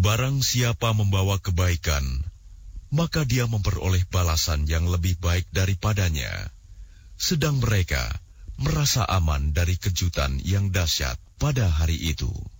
Barang siapa membawa kebaikan, maka dia memperoleh balasan yang lebih baik daripadanya. Sedang mereka merasa aman dari kejutan yang dahsyat pada hari itu.